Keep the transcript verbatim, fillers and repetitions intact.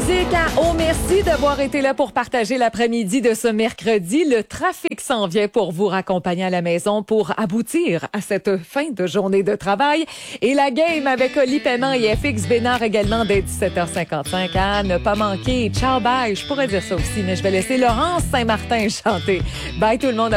musique à Oh merci d'avoir été là pour partager l'après-midi de ce mercredi. Le trafic s'en vient pour vous raccompagner à la maison pour aboutir à cette fin de journée de travail. Et la game avec Oli Paiement et F X Bénard également dès dix-sept heures cinquante-cinq à ne pas manquer. Ciao, bye. Je pourrais dire ça aussi, mais je vais laisser Laurence Saint-Martin chanter. Bye tout le monde.